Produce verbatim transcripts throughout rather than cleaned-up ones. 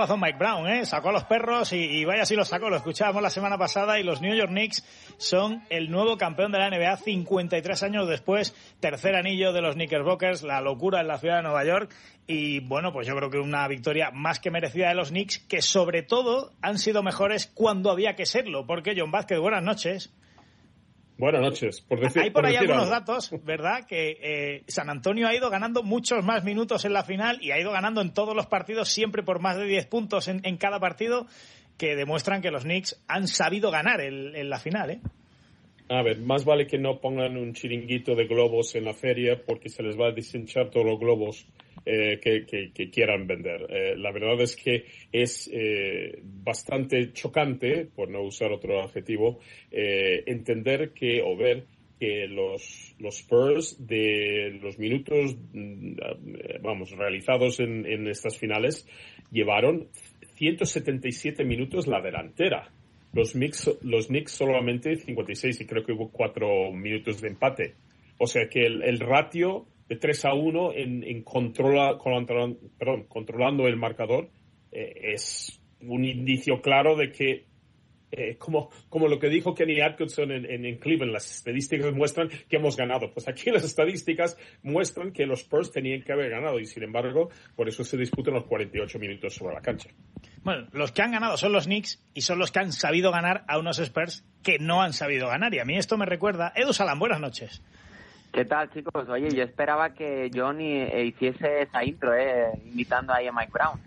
razón Mike Brown, ¿eh? Sacó a los perros y, y vaya si los sacó. Lo escuchábamos la semana pasada y los New York Knicks son el nuevo campeón de la N B A cincuenta y tres años después. Tercer anillo de los Knickerbockers, la locura en la ciudad de Nueva York. Y bueno, pues yo creo que una victoria más que merecida de los Knicks, que sobre todo han sido mejores cuando había que serlo. Porque John Vázquez, buenas noches. Buenas noches. Por decir, Hay por, por ahí decir algunos algo. datos, ¿verdad? Que eh, San Antonio ha ido ganando muchos más minutos en la final y ha ido ganando en todos los partidos, siempre por más de diez puntos en, en cada partido, que demuestran que los Knicks han sabido ganar el, en la final, ¿eh? A ver, más vale que no pongan un chiringuito de globos en la feria porque se les va a deshinchar todos los globos eh, que, que, que quieran vender. Eh, la verdad es que es eh, bastante chocante, por no usar otro adjetivo, eh, entender que o ver que los, los Spurs de los minutos, vamos, realizados en, en estas finales llevaron ciento setenta y siete minutos la delantera. Los Knicks, los Knicks solamente cincuenta y seis y creo que hubo cuatro minutos de empate. O sea que el, el ratio de tres a uno en, en controla, controla, perdón, controlando el marcador eh, es un indicio claro de que, eh, como, como lo que dijo Kenny Atkinson en, en, en Cleveland, las estadísticas muestran que hemos ganado. Pues aquí las estadísticas muestran que los Spurs tenían que haber ganado y sin embargo por eso se disputan los cuarenta y ocho minutos sobre la cancha. Bueno, los que han ganado son los Knicks y son los que han sabido ganar a unos Spurs que no han sabido ganar. Y a mí esto me recuerda... Edu Salán, buenas noches. ¿Qué tal, chicos? Oye, yo esperaba que John hiciese esa intro, eh, imitando ahí a Mike Brown.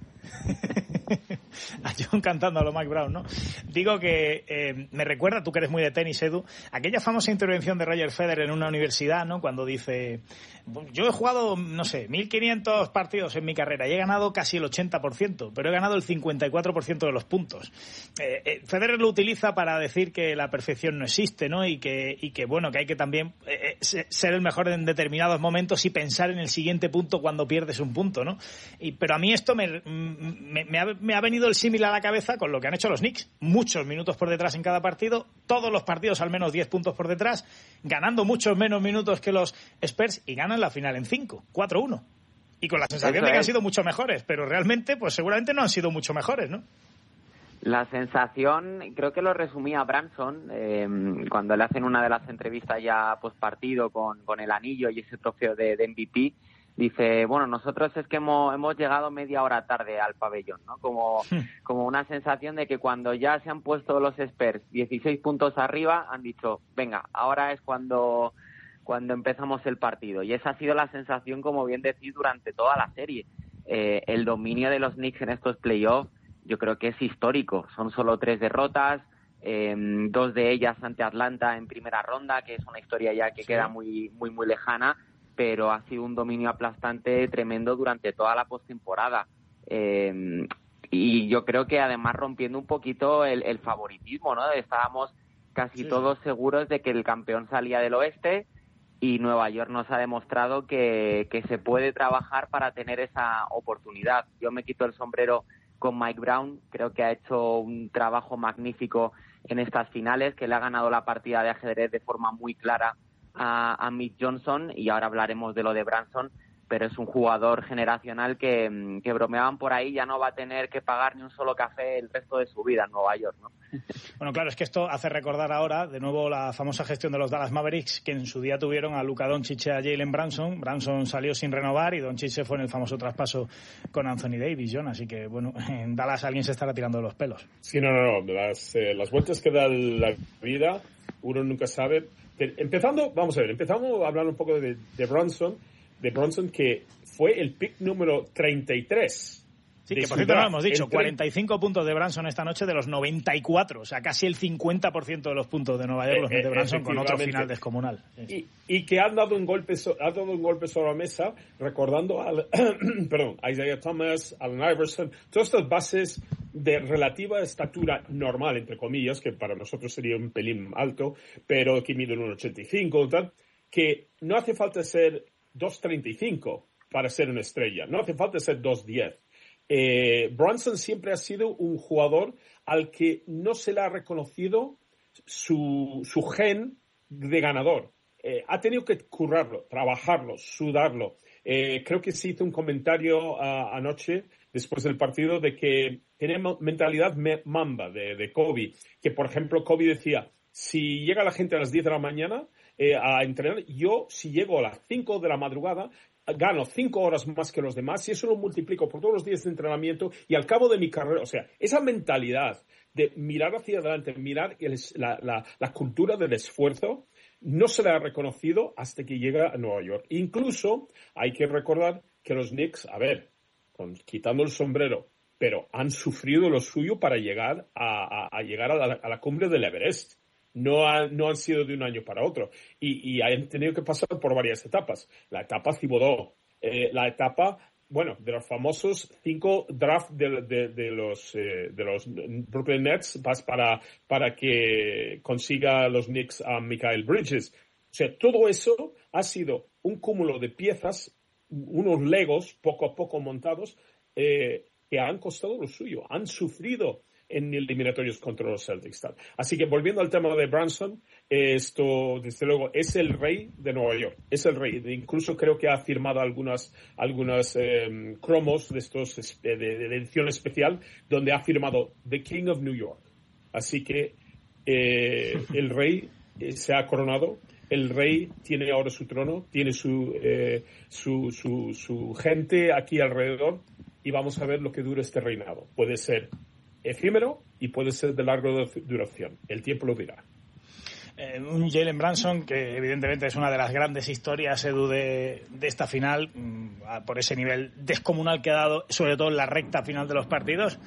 A John cantando a lo Mike Brown, ¿no? Digo que eh, me recuerda, tú que eres muy de tenis, Edu, aquella famosa intervención de Roger Federer en una universidad, ¿no? Cuando dice, yo he jugado, no sé, mil quinientos partidos en mi carrera y he ganado casi el ochenta por ciento, pero he ganado el cincuenta y cuatro por ciento de los puntos. Eh, eh, Federer lo utiliza para decir que la perfección no existe, ¿no? Y que, y que bueno, que hay que también eh, ser el mejor en determinados momentos y pensar en el siguiente punto cuando pierdes un punto, ¿no? Y, pero a mí esto me, me, me, ha, me ha venido el símil a la cabeza con lo que han hecho los Knicks. Muchos minutos por detrás en cada partido, todos los partidos al menos diez puntos por detrás, ganando muchos menos minutos que los Spurs y ganan la final en cinco, cuatro uno. Y con la sensación de que han sido mucho mejores, pero realmente, pues seguramente no han sido mucho mejores, ¿no? La sensación, creo que lo resumía Branson eh, cuando le hacen una de las entrevistas ya post partido con, con el anillo y ese trofeo de, de M V P. Dice, bueno, nosotros es que hemos, hemos llegado media hora tarde al pabellón, ¿no? Como, como una sensación de que cuando ya se han puesto los Spurs dieciséis puntos arriba, han dicho, venga, ahora es cuando, cuando empezamos el partido. Y esa ha sido la sensación, como bien decís, durante toda la serie. Eh, el dominio de los Knicks en estos playoffs, yo creo que es histórico. Son solo tres derrotas, eh, dos de ellas ante Atlanta en primera ronda, que es una historia ya que sí. queda muy, muy, muy lejana, pero ha sido un dominio aplastante tremendo durante toda la postemporada. Eh, y yo creo que además rompiendo un poquito el, el favoritismo, ¿no? Estábamos casi sí. todos seguros de que el campeón salía del oeste y Nueva York nos ha demostrado que, que se puede trabajar para tener esa oportunidad. Yo me quito el sombrero con Mike Brown, creo que ha hecho un trabajo magnífico en estas finales, que le ha ganado la partida de ajedrez de forma muy clara a, a Mitch Johnson, y ahora hablaremos de lo de Branson, pero es un jugador generacional que, que bromeaban por ahí, ya no va a tener que pagar ni un solo café el resto de su vida en Nueva York, ¿no? Bueno, claro, es que esto hace recordar ahora, de nuevo, la famosa gestión de los Dallas Mavericks, que en su día tuvieron a Luka Doncic y a Jalen Branson. Branson salió sin renovar y Doncic se fue en el famoso traspaso con Anthony Davis, John. Así que, bueno, en Dallas alguien se estará tirando de los pelos. Sí, no, no, no. Las, eh, las vueltas que da la vida, uno nunca sabe. Empezando, vamos a ver, empezamos a hablar un poco de, de Branson, de Branson, que fue el pick número treinta y tres. Sí, que por cierto no lo hemos dicho, cuarenta y cinco puntos de Branson esta noche de los noventa y cuatro, o sea, casi el cincuenta por ciento de los puntos de Nueva York los mete Branson con otro final descomunal. Sí. Y, y que han dado un golpe so, ha dado un golpe sobre la mesa, recordando al, perdón, a Isaiah Thomas, Allen Iverson, todas estas bases de relativa estatura normal, entre comillas, que para nosotros sería un pelín alto, pero que miden uno ochenta y cinco, tal, que no hace falta ser dos treinta y cinco para ser una estrella, no hace falta ser dos diez. Eh, Branson siempre ha sido un jugador al que no se le ha reconocido su, su gen de ganador. Eh, ha tenido que currarlo, trabajarlo, sudarlo, Eh, creo que se hizo un comentario uh, anoche, después del partido, de que tenemos mentalidad me- mamba de, de Kobe. Que, por ejemplo, Kobe decía, si llega la gente a las diez de la mañana eh, a entrenar, yo, si llego a las cinco de la madrugada, gano cinco horas más que los demás y eso lo multiplico por todos los días de entrenamiento y al cabo de mi carrera, o sea, esa mentalidad de mirar hacia adelante, mirar el, la, la, la cultura del esfuerzo, no se le ha reconocido hasta que llega a Nueva York. Incluso hay que recordar que los Knicks, a ver, con, quitando el sombrero, pero han sufrido lo suyo para llegar a, a, a llegar a la, a la cumbre del Everest. No, ha, no han sido de un año para otro. Y, y han tenido que pasar por varias etapas. La etapa Thibodeau, eh, la etapa, bueno, de los famosos cinco drafts de, de, de, los, eh, de los Brooklyn Nets para, para que consiga los Knicks a Mikal Bridges. O sea, todo eso ha sido un cúmulo de piezas, unos legos poco a poco montados, eh, que han costado lo suyo, han sufrido en eliminatorios contra los Celtics. Tal. Así que volviendo al tema de Brunson, esto desde luego es el rey de Nueva York, es el rey. Incluso creo que ha firmado algunas algunas eh, cromos de estos de, de edición especial donde ha firmado The King of New York. Así que eh, el rey eh, se ha coronado. El rey tiene ahora su trono, tiene su, eh, su, su, su gente aquí alrededor y vamos a ver lo que dura este reinado. Puede ser efímero y puede ser de larga duración. El tiempo lo dirá. Eh, un Jalen Brunson que evidentemente es una de las grandes historias, Edu, de, de esta final, mmm, por ese nivel descomunal que ha dado, sobre todo en la recta final de los partidos,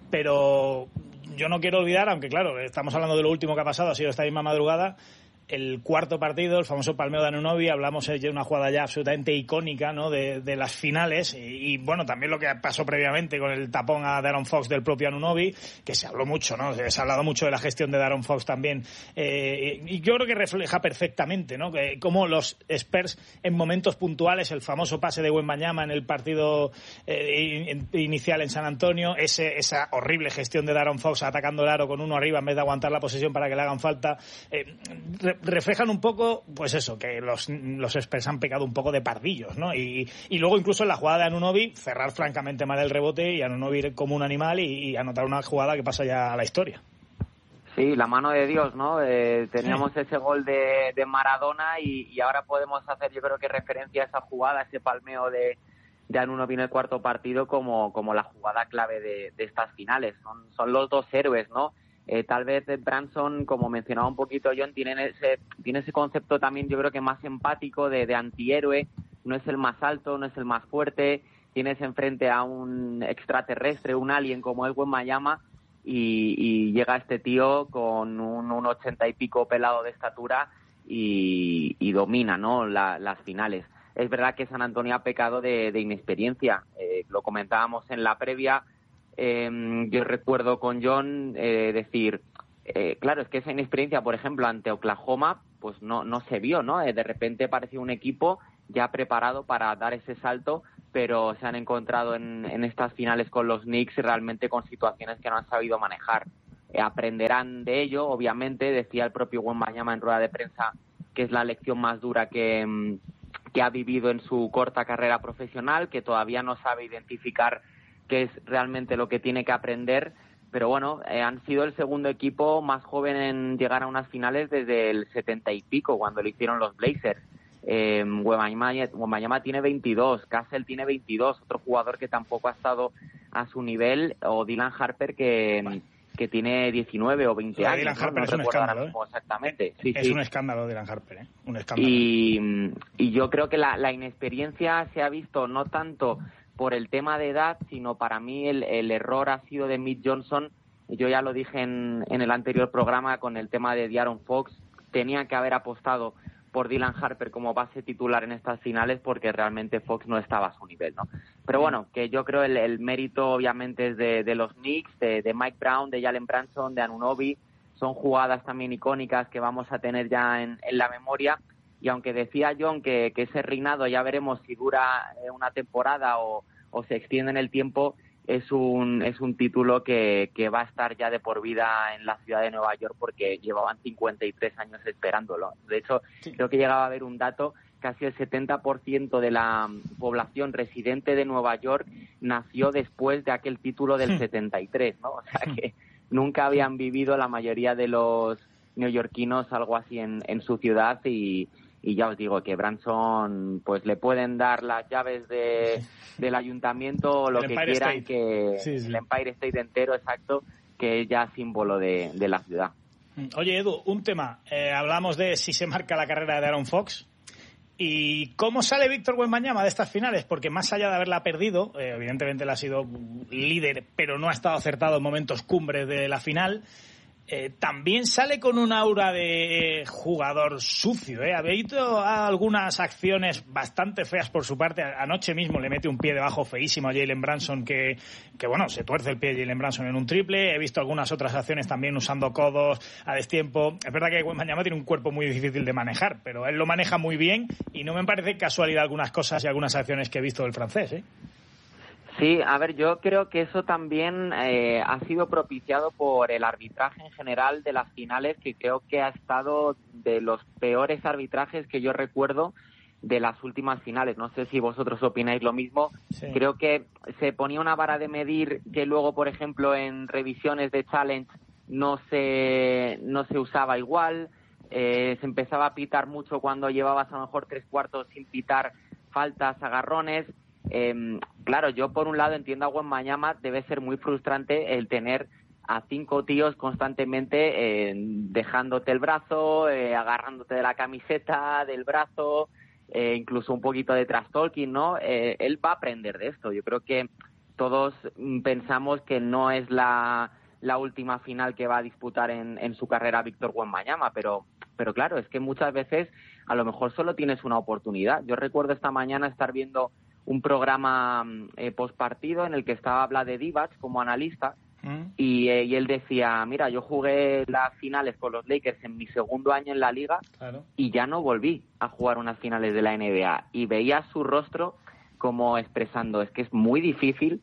pero yo no quiero olvidar, aunque claro, estamos hablando de lo último que ha pasado, ha sido esta misma madrugada, el cuarto partido, el famoso palmeo de Anunoby. Hablamos de una jugada ya absolutamente icónica, ¿no?, de, de las finales y, y bueno, también lo que pasó previamente con el tapón a De'Aaron Fox del propio Anunoby, que se habló mucho, ¿no? Se ha hablado mucho de la gestión de De'Aaron Fox también, eh, y yo creo que refleja perfectamente, ¿no?, que cómo los Spurs en momentos puntuales, el famoso pase de Wembanyama en el partido eh, in, inicial en San Antonio, ese, esa horrible gestión de De'Aaron Fox atacando el aro con uno arriba en vez de aguantar la posesión para que le hagan falta, eh, reflejan un poco, pues eso, que los, los Spurs han pecado un poco de pardillos, ¿no? Y, y luego incluso en la jugada de Anunoby, cerrar francamente mal el rebote y Anunoby ir como un animal y, y anotar una jugada que pasa ya a la historia. Sí, la mano de Dios, ¿no? Eh, teníamos sí. ese gol de, de Maradona y, y ahora podemos hacer, yo creo que referencia a esa jugada, ese palmeo de, de Anunoby en el cuarto partido como, como la jugada clave de, de estas finales. Son, son los dos héroes, ¿no? Eh, tal vez Brunson, como mencionaba un poquito John, tiene ese, tiene ese concepto también, yo creo que más empático de, de antihéroe. No es el más alto, no es el más fuerte. Tienes enfrente a un extraterrestre, un alien como es Wembanyama y, y llega este tío con un, un ochenta y pico pelado de estatura y, y domina, ¿no?, la, las finales. Es verdad que San Antonio ha pecado de, de inexperiencia. Eh, lo comentábamos en la previa. Eh, yo recuerdo con John eh, decir, eh, claro, es que esa inexperiencia, por ejemplo, ante Oklahoma, pues no, no se vio, ¿no? Eh, de repente parecía un equipo ya preparado para dar ese salto, pero se han encontrado en, en estas finales con los Knicks realmente con situaciones que no han sabido manejar. Eh, aprenderán de ello, obviamente, decía el propio Wembanyama en rueda de prensa que es la lección más dura que, que ha vivido en su corta carrera profesional, que todavía no sabe identificar que es realmente lo que tiene que aprender, pero bueno, eh, han sido el segundo equipo más joven en llegar a unas finales desde el setenta y pico, cuando lo hicieron los Blazers. Eh, Wembanyama tiene veintidós, Cassell tiene veintidós, otro jugador que tampoco ha estado a su nivel, o Dylan Harper que, que tiene diecinueve o veinte años. Dylan Harper no, no es un escándalo, ¿eh? Exactamente. Sí, es sí. un escándalo Dylan Harper, ¿eh? Un escándalo. Y, y yo creo que la, la inexperiencia se ha visto no tanto por el tema de edad, sino para mí el, el error ha sido de Mitch Johnson. Yo ya lo dije en, en el anterior programa con el tema de De'Aaron Fox. Tenía que haber apostado por Dylan Harper como base titular en estas finales porque realmente Fox no estaba a su nivel, ¿no? Pero bueno, que yo creo el, el mérito obviamente es de, de los Knicks, de, de Mike Brown, de Jalen Brunson, de Anunoby. Son jugadas también icónicas que vamos a tener ya en, en la memoria. Y aunque decía John que, que ese reinado ya veremos si dura una temporada o, o se extiende en el tiempo, es un es un título que, que va a estar ya de por vida en la ciudad de Nueva York porque llevaban cincuenta y tres años esperándolo. De hecho, sí. creo que llegaba a haber un dato casi el setenta por ciento de la población residente de Nueva York nació después de aquel título del setenta y tres, ¿no? O sea que nunca habían vivido la mayoría de los neoyorquinos algo así en, en su ciudad y, y ya os digo que Branson pues le pueden dar las llaves de, del ayuntamiento o lo que quieran, State. que sí, sí. el Empire State entero, exacto, que es ya símbolo de, de la ciudad. Oye, Edu, un tema. Eh, hablamos de si se marca la carrera de Aaron Fox. ¿Y cómo sale Víctor Wembanyama de estas finales? Porque más allá de haberla perdido, eh, evidentemente él ha sido líder, pero no ha estado acertado en momentos cumbres de la final. Eh, también sale con un aura de jugador sucio, ¿eh? Ha visto algunas acciones bastante feas por su parte. Anoche mismo le mete un pie debajo feísimo a Jalen Brunson que, que bueno, se tuerce el pie de Jalen Brunson en un triple. He visto algunas otras acciones también usando codos a destiempo. Es verdad que Wembanyama tiene un cuerpo muy difícil de manejar, pero él lo maneja muy bien y no me parece casualidad algunas cosas y algunas acciones que he visto del francés, ¿eh? Sí, a ver, yo creo que eso también eh, ha sido propiciado por el arbitraje en general de las finales, que creo que ha estado de los peores arbitrajes que yo recuerdo de las últimas finales. No sé si vosotros opináis lo mismo. Sí. Creo que se ponía una vara de medir que luego, por ejemplo, en revisiones de challenge no se, no se usaba igual. Eh, se empezaba a pitar mucho cuando llevabas a lo mejor tres cuartos sin pitar faltas, agarrones. Eh, claro, yo por un lado entiendo a Wembanyama, debe ser muy frustrante el tener a cinco tíos constantemente eh, dejándote el brazo, eh, agarrándote de la camiseta, del brazo, eh, incluso un poquito de trash talking, ¿no? Eh, él va a aprender de esto. Yo creo que todos pensamos que no es la, la última final que va a disputar en, en su carrera Víctor Wembanyama, pero, pero claro, es que muchas veces a lo mejor solo tienes una oportunidad. Yo recuerdo esta mañana estar viendo un programa eh, postpartido en el que estaba Vlade Divac como analista ¿Mm? y, eh, y él decía, mira, yo jugué las finales con los Lakers en mi segundo año en la liga claro. y ya no volví a jugar unas finales de la N B A, y veía su rostro como expresando, es que es muy difícil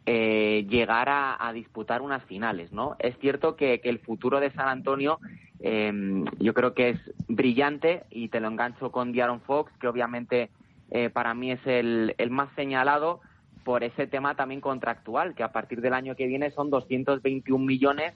eh, llegar a, a disputar unas finales, ¿no? Es cierto que, que el futuro de San Antonio eh, yo creo que es brillante, y te lo engancho con De'Aaron Fox, que obviamente Eh, para mí es el, el más señalado por ese tema también contractual, que a partir del año que viene son doscientos veintiún millones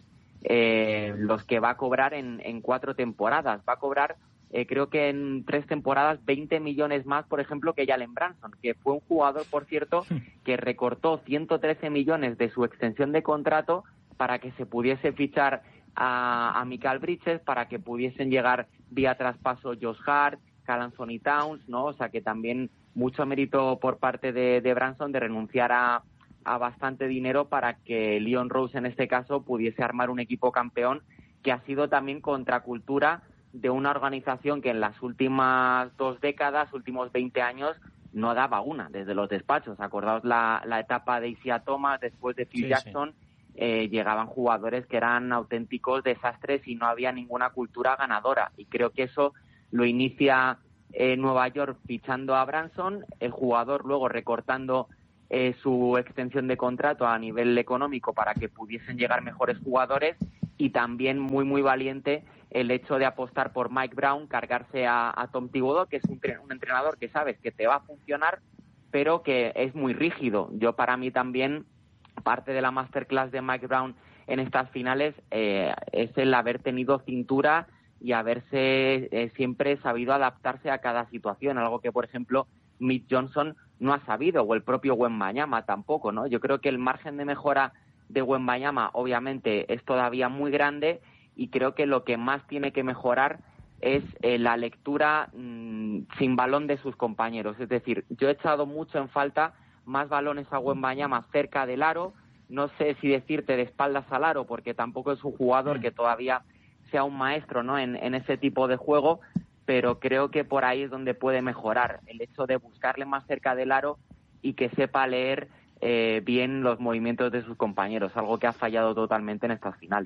eh, los que va a cobrar en, en cuatro temporadas. Va a cobrar, eh, creo que en tres temporadas, veinte millones más, por ejemplo, que Jalen Brunson, que fue un jugador, por cierto, que recortó ciento trece millones de su extensión de contrato para que se pudiese fichar a, a Mikal Bridges, para que pudiesen llegar vía traspaso Josh Hart, Karl Anthony Towns, ¿no? O sea que también mucho mérito por parte de, de Brunson de renunciar a, a bastante dinero para que Leon Rose en este caso pudiese armar un equipo campeón, que ha sido también contracultura de una organización que en las últimas dos décadas, últimos veinte años, no daba una desde los despachos. Acordaos la, la etapa de Isaiah Thomas después de Phil sí, Jackson, sí. Eh, llegaban jugadores que eran auténticos desastres y no había ninguna cultura ganadora, y creo que eso lo inicia eh, Nueva York fichando a Brunson, el jugador luego recortando eh, su extensión de contrato a nivel económico para que pudiesen llegar mejores jugadores, y también muy muy valiente el hecho de apostar por Mike Brown, cargarse a, a Tom Thibodeau, que es un, un entrenador que sabes que te va a funcionar, pero que es muy rígido. Yo para mí también, parte de la masterclass de Mike Brown en estas finales eh, es el haber tenido cintura y haberse eh, siempre sabido adaptarse a cada situación, algo que, por ejemplo, Mitch Johnson no ha sabido, o el propio Wembanyama tampoco, ¿no? Yo creo que el margen de mejora de Wembanyama, obviamente, es todavía muy grande, y creo que lo que más tiene que mejorar es eh, la lectura mmm, sin balón de sus compañeros. Es decir, yo he echado mucho en falta más balones a Wembanyama cerca del aro, no sé si decirte de espaldas al aro, porque tampoco es un jugador que todavía sea un maestro, ¿no? en, en ese tipo de juego, pero creo que por ahí es donde puede mejorar, el hecho de buscarle más cerca del aro y que sepa leer eh, bien los movimientos de sus compañeros, algo que ha fallado totalmente en estas finales.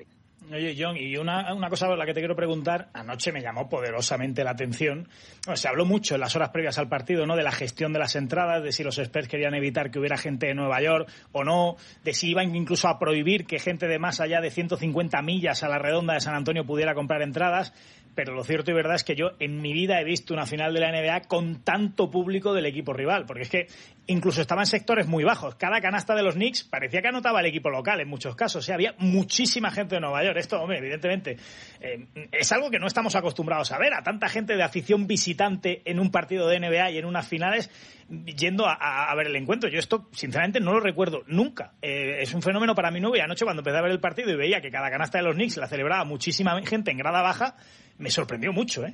Oye, John, y una, una cosa por la que te quiero preguntar, anoche me llamó poderosamente la atención. Bueno, se habló mucho en las horas previas al partido, ¿no?, de la gestión de las entradas, de si los Spurs querían evitar que hubiera gente de Nueva York o no, de si iban incluso a prohibir que gente de más allá de ciento cincuenta millas a la redonda de San Antonio pudiera comprar entradas. Pero lo cierto y verdad es que yo en mi vida he visto una final de la N B A con tanto público del equipo rival, porque es que incluso estaba en sectores muy bajos. Cada canasta de los Knicks parecía que anotaba el equipo local en muchos casos. O sea, había muchísima gente de Nueva York. Esto, hombre, evidentemente, eh, es algo que no estamos acostumbrados a ver. A tanta gente de afición visitante en un partido de N B A y en unas finales yendo a, a ver el encuentro. Yo esto, sinceramente, no lo recuerdo nunca. Eh, es un fenómeno para mí nuevo. Y anoche, cuando empecé a ver el partido y veía que cada canasta de los Knicks la celebraba muchísima gente en grada baja, me sorprendió mucho, ¿eh?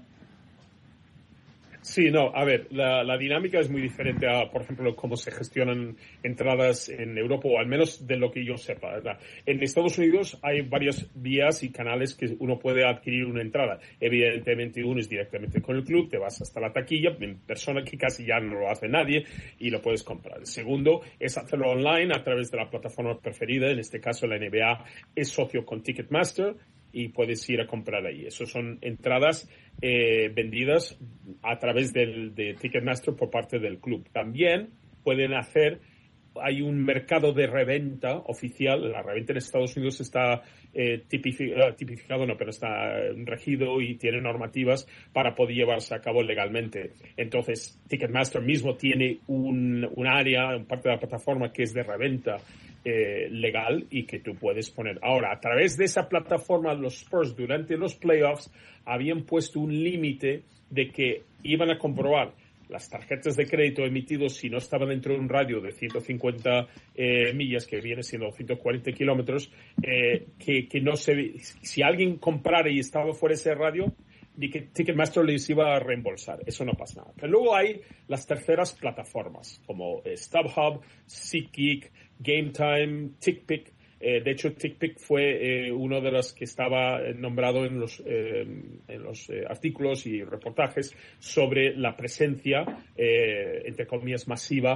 Sí, no, a ver, la, la dinámica es muy diferente a, por ejemplo, cómo se gestionan entradas en Europa, o al menos de lo que yo sepa, ¿verdad? En Estados Unidos hay varias vías y canales que uno puede adquirir una entrada. Evidentemente, uno es directamente con el club, te vas hasta la taquilla, en persona, que casi ya no lo hace nadie, y lo puedes comprar. El segundo es hacerlo online a través de la plataforma preferida, en este caso la N B A es socio con Ticketmaster, y puedes ir a comprar ahí. Eso son entradas eh, vendidas a través del, de Ticketmaster por parte del club. También pueden hacer, hay un mercado de reventa oficial. La reventa en Estados Unidos está eh, tipificado, tipificado, no, pero está regido y tiene normativas para poder llevarse a cabo legalmente. Entonces, Ticketmaster mismo tiene un, un área, un parte de la plataforma que es de reventa Eh, legal y que tú puedes poner. Ahora, a través de esa plataforma, los Spurs durante los playoffs habían puesto un límite de que iban a comprobar las tarjetas de crédito emitidos si no estaban dentro de un radio de ciento cincuenta eh, millas, que viene siendo ciento cuarenta kilómetros, eh, que, que no se, si alguien comprara y estaba fuera de ese radio, y que Ticketmaster les iba a reembolsar. Eso no pasa nada. Pero luego hay las terceras plataformas, como eh, StubHub, SeatGeek, Game Time, TickPick. Eh, de hecho, TickPick fue eh, uno de los que estaba nombrado en los, eh, en los eh, artículos y reportajes sobre la presencia, eh, entre comillas, masiva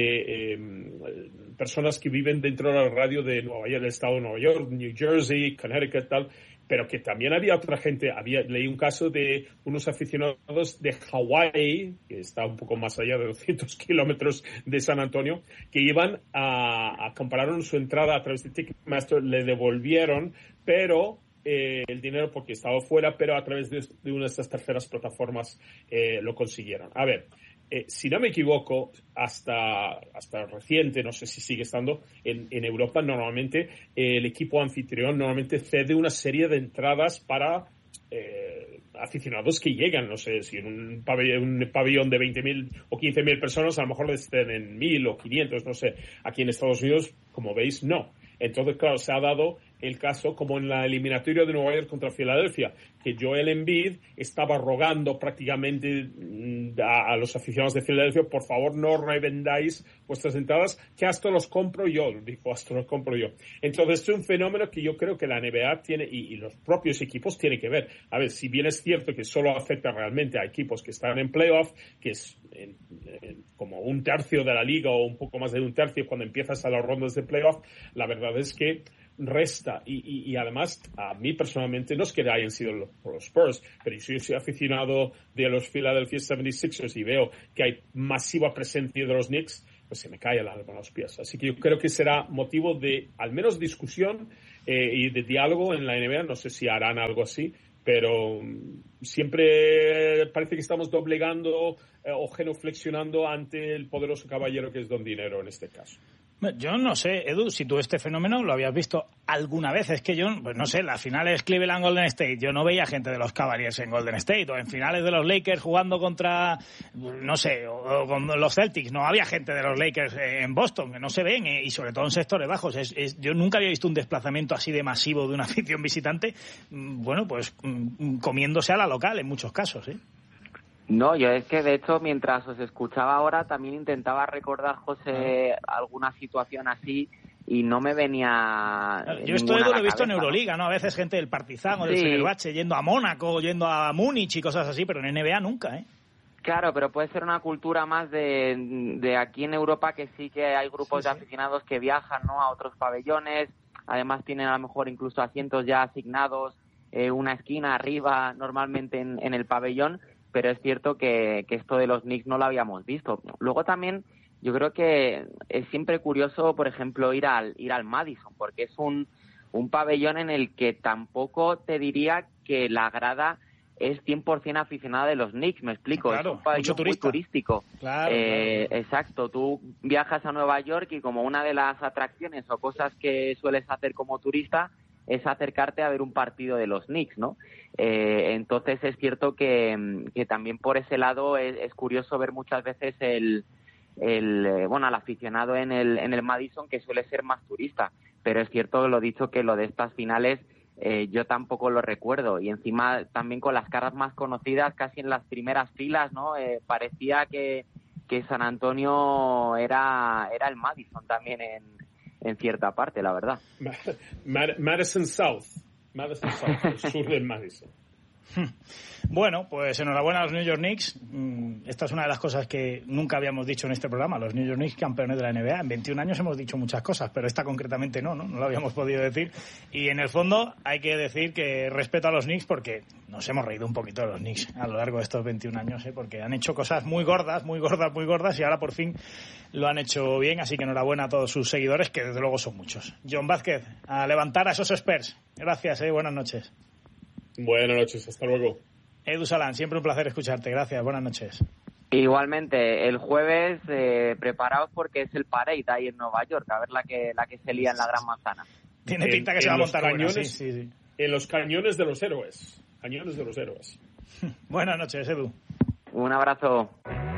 de eh, personas que viven dentro de la radio de Nueva York, del estado de Nueva York, New Jersey, Connecticut, tal, pero que también había otra gente. Había, leí un caso de unos aficionados de Hawái, que está un poco más allá de doscientos kilómetros de San Antonio, que iban a, a compraron su entrada a través de Ticketmaster, le devolvieron, pero eh, el dinero porque estaba fuera, pero a través de, de una de estas terceras plataformas eh, lo consiguieron. A ver, Eh, si no me equivoco, hasta hasta reciente, no sé si sigue estando, en, en Europa normalmente eh, el equipo anfitrión normalmente cede una serie de entradas para eh, aficionados que llegan, no sé, si en un pabellón, un pabellón de veinte mil o quince mil personas, a lo mejor les ceden mil o quinientos, no sé. Aquí en Estados Unidos, como veis, no. Entonces, claro, se ha dado el caso como en la eliminatoria de Nueva York contra Filadelfia, que Joel Embiid estaba rogando prácticamente a, a los aficionados de Filadelfia, por favor no revendáis vuestras entradas, que hasta los compro yo, dijo, hasta los compro yo. Entonces es un fenómeno que yo creo que la N B A tiene, y, y los propios equipos tienen que ver. A ver, si bien es cierto que solo afecta realmente a equipos que están en playoff, que es en, en, como un tercio de la liga o un poco más de un tercio cuando empiezas a las rondas de playoff, la verdad es que resta, y, y, y además a mí personalmente no es que hayan sido los, los Spurs, pero si yo soy aficionado de los Philadelphia setenta y seis ers y veo que hay masiva presencia de los Knicks, pues se me cae el alma a los pies. Así que yo creo que será motivo de al menos discusión eh, y de diálogo en la N B A. No sé si harán algo así, pero siempre parece que estamos doblegando eh, o genuflexionando ante el poderoso caballero que es Don Dinero en este caso. Yo no sé, Edu, si tú este fenómeno lo habías visto alguna vez. Es que yo, pues no sé, las finales Cleveland-Golden State, yo no veía gente de los Cavaliers en Golden State, o en finales de los Lakers jugando contra, no sé, o, o con los Celtics, no había gente de los Lakers en Boston, que no se ven, y sobre todo en sectores bajos. Es, es, yo nunca había visto un desplazamiento así de masivo de una afición visitante, bueno, pues comiéndose a la local en muchos casos, ¿eh? No, yo es que de hecho mientras os escuchaba ahora también intentaba recordar, José, alguna situación así y no me venía. Yo esto lo he visto en Euroliga, ¿no? A veces gente del Partizan o del sí. Fenerbahce yendo a Mónaco, yendo a Múnich y cosas así, pero en N B A nunca, ¿eh? Claro, pero puede ser una cultura más de, de aquí en Europa, que sí que hay grupos sí, de sí. aficionados que viajan, ¿no?, a otros pabellones. además tienen a lo mejor incluso asientos ya asignados, eh, una esquina arriba normalmente en, en el pabellón, pero es cierto que, que esto de los Knicks no lo habíamos visto. Luego también yo creo que es siempre curioso, por ejemplo, ir al ir al Madison, porque es un, un pabellón en el que tampoco te diría que la grada es cien por ciento aficionada de los Knicks, me explico, claro, es un pabellón muy turístico. Claro, eh, claro. Exacto, tú viajas a Nueva York y como una de las atracciones o cosas que sueles hacer como turista es acercarte a ver un partido de los Knicks, ¿no? Eh, entonces es cierto que, que también por ese lado es, es curioso ver muchas veces el, el eh, bueno, al aficionado en el, en el Madison, que suele ser más turista, pero es cierto lo dicho que lo de estas finales Eh, yo tampoco lo recuerdo, y encima también con las caras más conocidas casi en las primeras filas, ¿no? Eh, parecía que, que San Antonio era era el Madison también en, en cierta parte, la verdad. Mad- Madison South, Madison South, el sur del Madison. Bueno, pues enhorabuena a los New York Knicks. Esta es una de las cosas que nunca habíamos dicho en este programa. Los New York Knicks, campeones de la N B A. En veintiún años hemos dicho muchas cosas, pero esta concretamente no, ¿no? No lo habíamos podido decir. Y en el fondo hay que decir que respeto a los Knicks porque nos hemos reído un poquito de los Knicks a lo largo de estos veintiún años, ¿eh? Porque han hecho cosas muy gordas, muy gordas, muy gordas y ahora por fin lo han hecho bien. Así que enhorabuena a todos sus seguidores, que desde luego son muchos. John Vázquez, a levantar a esos Spurs. Gracias, ¿eh? Buenas noches. Buenas noches, hasta luego. Edu Salán, siempre un placer escucharte. Gracias, buenas noches. Igualmente, el jueves eh, preparaos porque es el Parade ahí en Nueva York, a ver la que la que se lía en la Gran Manzana. Tiene En- pinta que se en va a los montar buena, cañones- sí, sí, sí. En los cañones de los héroes. Cañones de los héroes. Buenas noches, Edu. Un abrazo.